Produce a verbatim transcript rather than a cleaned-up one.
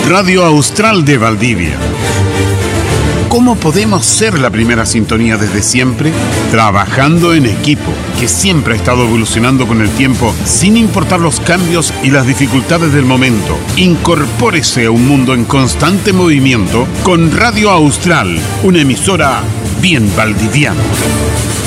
Radio Austral de Valdivia. ¿Cómo podemos ser la primera sintonía desde siempre? Trabajando en equipo, que siempre ha estado evolucionando con el tiempo sin importar los cambios y las dificultades del momento. Incorpórese a un mundo en constante movimiento con Radio Austral, una emisora bien valdiviana.